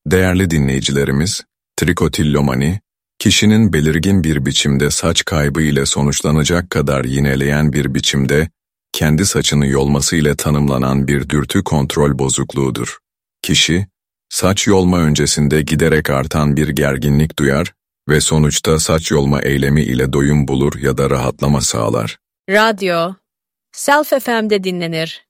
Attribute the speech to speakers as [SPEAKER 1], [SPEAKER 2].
[SPEAKER 1] Değerli dinleyicilerimiz, trikotillomani, kişinin belirgin bir biçimde saç kaybı ile sonuçlanacak kadar yineleyen bir biçimde kendi saçını yolması ile tanımlanan bir dürtü kontrol bozukluğudur. Kişi, saç yolma öncesinde giderek artan bir gerginlik duyar ve sonuçta saç yolma eylemi ile doyum bulur ya da rahatlama sağlar.
[SPEAKER 2] Radyo, Self FM'de dinlenir.